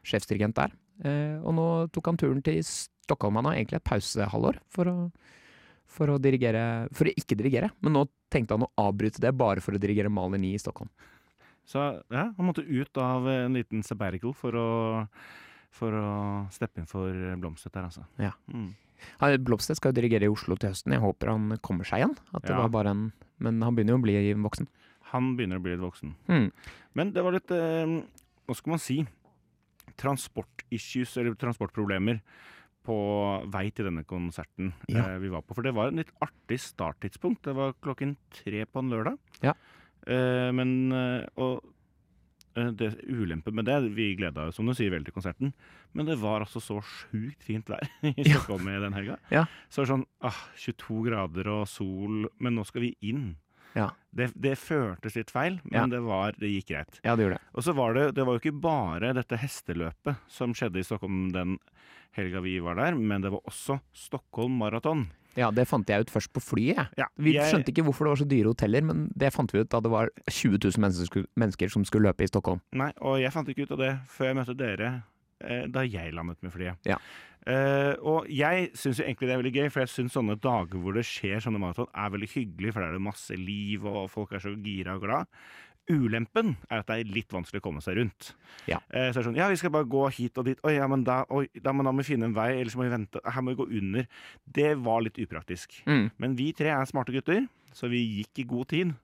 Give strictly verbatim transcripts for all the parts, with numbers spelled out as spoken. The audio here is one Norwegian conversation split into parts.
sjefsdirigent der. Eh, og nå tok han turen til Stockholm. Han har egentlig et pausehalvår for å, for å dirigere, for å ikke dirigere. Men nå tenkte han å avbryte det bare for å dirigere Mahler ni i Stockholm. Så ja, han måtte ut av en liten sabbatical for å, for å steppe inn for Blomstedt der, altså. Ja. Mm. Han, Blomstedt skal jo dirigere i Oslo til høsten. Jeg håper han kommer seg igjen. At det Ja. var bare en, men han begynner jo å bli voksen. Han begynner å bli litt voksen. Mm. Men det var litt, eh, hva skal man si, transportissues, eller transportproblemer på vei til denne konserten Ja. eh, vi var på. For det var en litt artig starttidspunkt. Det var klokken tre på en lørdag. Ja. Eh, men, eh, og eh, det ulempe med det, vi gledet oss, som du sier, veldig til konserten, men det var altså så sjukt fint vær i Ja. Stockholm i den helga. Ja. Så det var sånn, ah, tjueto grader og sol, men nå skal vi inn. Ja. Det, det føltes litt feil, men Ja. det, var, det gikk greit. Ja, det gjorde det. Og så var det, det var jo ikke bare dette hesteløpet som skjedde i Stockholm den helga vi var der, men det var også Stockholm Marathon. Ja, det fant jeg ut først på flyet. Jeg. Ja, Vi jeg- skjønte ikke hvorfor det var så dyre hoteller, men det fant vi ut da det var tjue tusen mennesker, skulle- mennesker som skulle løpe i Stockholm. Nei, og jeg fant ikke ut av det før jeg møtte dere eh, da jeg landet med flyet. Ja. Eh, og jeg syns jo egentlig det er veldig gøy, for jeg syns sånne dager hvor det skjer sånne maraton er veldig hyggelig, for der er det masse liv, og folk er så gira og glad. Ulempen er at det er litt vanskelig å komme seg rundt. Ja. Eh, så er det sånn, ja, vi skal bare gå hit og dit. Oi, ja, men da, oi, da, men da må vi finne en vei, eller så må vi vente. Her må vi gå under. Det var litt upraktisk. Mm. Men vi tre er smarte gutter, så vi gikk i god tid,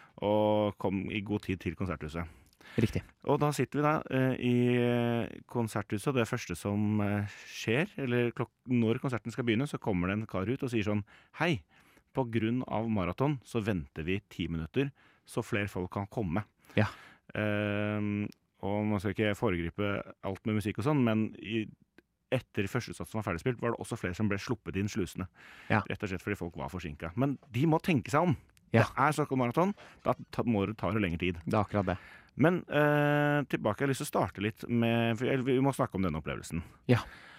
og kom i god tid til konserthuset. Riktig. Og da sitter vi da eh, i eh, konserthuset, og det første som eh, skjer, eller klok når konserten skal begynne, så kommer det en kar ut og sier sånn, hei, på grunn av maraton så venter vi ti minutter, så flere folk kan komme. Ja. Eh, og man skal ikke foregripe alt med musikk og sånn, men i, etter første sats som var ferdigspilt, var det også flere som ble sluppet inn slusene. Ja. Rett og slett fordi folk var forsinket. Men de må tenke seg om. Ja. Det er Stockholm Marathon, da ta, må det ta det lengre tid. Det er akkurat det. Men eh, tilbake, jeg har lyst til å starte litt med, for eller, vi må snakke om denne opplevelsen. Ja.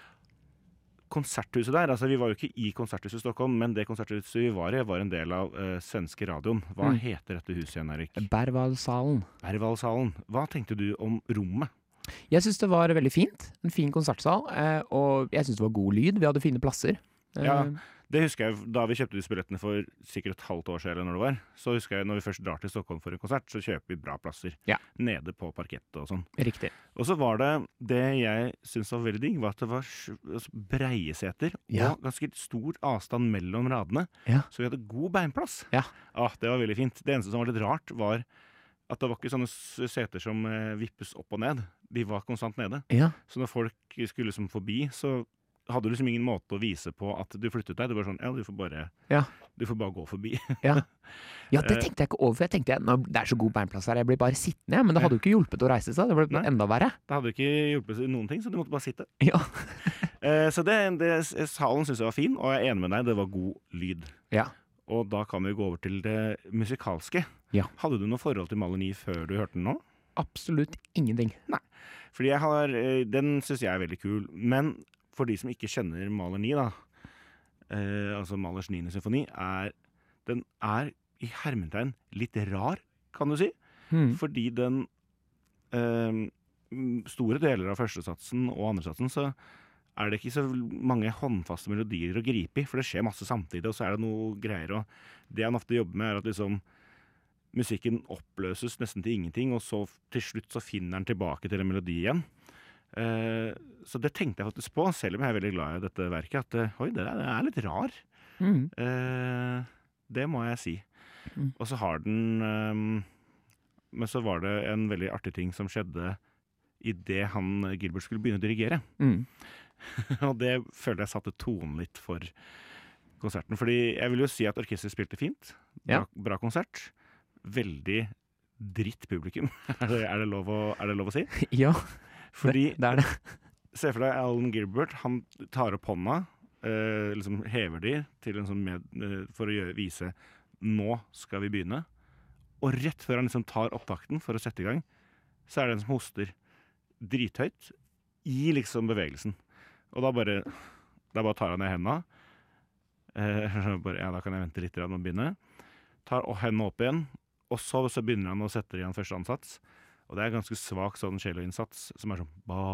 Konserthuset der, altså vi var jo ikke i konserthuset i Stockholm, men det konserthuset vi var i, var en del av eh, svenske radioen. Hva Mm. heter dette huset igjen, Erik? Berwaldssalen. Berwaldssalen. Hva tenkte du om rommet? Jeg synes det var veldig fint. En fin konsertsal, eh, og jeg synes det var god lyd. Vi hadde fine plasser. Eh, Ja. Det husker jeg da vi kjøpte disse billettene for sikkert et halvt år siden, eller når det var. Så husker jeg når vi først drar til Stockholm for en konsert, så kjøper vi bra plasser. Ja. Nede på parkettet og sånn. Riktig. Og så var det, det jeg syntes var veldig digg, var at det var sj- altså breie seter, Ja. og ganske stor avstand mellom radene. Ja. Så vi hadde god beinplass. Ja. Ah, det var veldig fint. Det eneste som var litt rart, var at det var ikke sånne s- seter som eh, vippes opp og ned. De var konstant nede. Ja. Så når folk skulle liksom forbi, så hadde du liksom ingen måte å vise på at du flyttet deg. Det var sånn, ja, du får bare, Ja. du får bare gå forbi. Ja. ja, det Eh. tenkte jeg ikke over. Jeg tenkte, nå, det er så god beinplass her, jeg blir bare sittende. Men det hadde jo ikke hjulpet å reise seg. Det ble Nei. enda verre. Det hadde ikke hjulpet seg noen ting, så du måtte bare sitte. Ja. Eh, så det, det, salen synes jeg var fin, og jeg er enig med deg, det var god lyd. Ja. Og da kan vi gå over til det musikalske. Ja. Hadde du noe forhold til Mahler ni før du hørte den nå? Absolutt ingenting. Fordi jeg har, eh, den synes jeg er veldig kul, men for de som ikke kjenner Mahler ni da, eh, altså Mahlers niende symfoni, er, den er i hermetegn litt rar, kan du si. Hmm. Fordi den eh, store deler av første satsen og andre satsen, så er det ikke så mange håndfaste melodier å gripe i, for det skjer masse samtidig, og så er det noe greier, og det han ofte jobber med er at liksom musikken oppløses nesten til ingenting, og så til slutt så finner han tilbake til en melodi igjen. Eh, så det tenkte jeg faktisk på, selv om jeg er veldig glad i dette verket, at eh, oi, det er, det er litt rar. Hmm. Eh, det må jeg si. Mm. Og så har den ehm, men så var det en veldig artig ting som skjedde i det han Gilbert skulle begynne å dirigere. Hmm. Og det føler jeg satte tonen litt for konserten. Fordi jeg vil jo si at orkestret spilte fint. Bra, Ja. bra konsert. Veldig dritt publikum. er, det, er, det lov å, er det lov å si? Ja, Fordi, det er det. se for deg Alan Gilbert, han tar opp hånda, eh, liksom hever de til en sånn med, eh, for å gjøre, vise nå skal vi begynne. Og rett før han liksom tar opptakten for å sette i gang, så er det en som hoster drithøyt i liksom bevegelsen. Og da bare, da bare tar han ned hendene. Eh, bare, ja, da kan jeg vente litt til han må begynne. Tar og hendene opp igjen, og så, så begynner han å sette igjen første ansats. Og det er ganske svak sånn celloinnsats, som er sånn ba,